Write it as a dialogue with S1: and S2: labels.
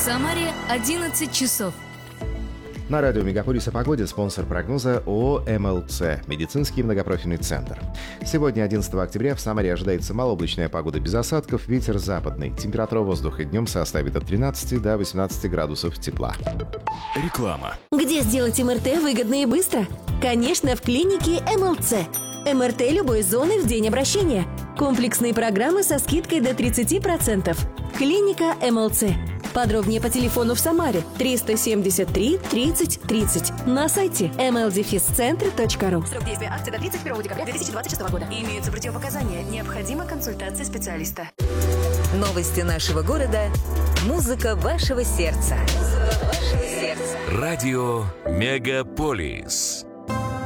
S1: Самаре 11 часов.
S2: На радио «Мегаполис» о погоде спонсор прогноза ООО «МЛЦ» – медицинский многопрофильный центр. Сегодня, 11 октября, в Самаре ожидается малооблачная погода без осадков, ветер западный. Температура воздуха днем составит от 13 до 18 градусов тепла.
S3: Реклама.
S4: Где сделать МРТ выгодно и быстро? Конечно, в клинике МЛЦ. МРТ любой зоны в день обращения. Комплексные программы со скидкой до 30%. Клиника МЛЦ. Подробнее по телефону в Самаре 373 30 30. На сайте mldefiscentre.ru.
S5: Срок действия акции до 31 декабря 2026 года. Имеются противопоказания. Необходима консультация специалиста.
S6: Новости нашего города. Музыка вашего сердца.
S3: Радио «Мегаполис».